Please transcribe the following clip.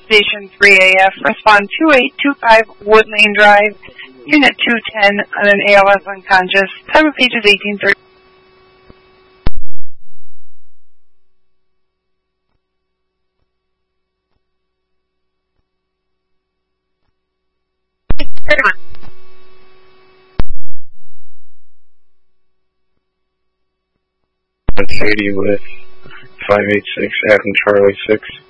Station 3AF, respond 2825 Wood Lane Drive, Unit 210 on an ALS unconscious. Time of pages 1830. Katie with 586 Adam Charlie 6.